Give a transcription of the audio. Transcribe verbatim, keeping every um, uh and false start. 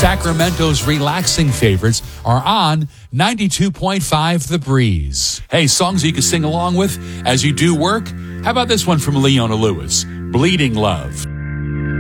Sacramento's relaxing favorites are on ninety-two point five The Breeze. Hey, songs you can sing along with as you do work? How about this one from Leona Lewis, Bleeding Love?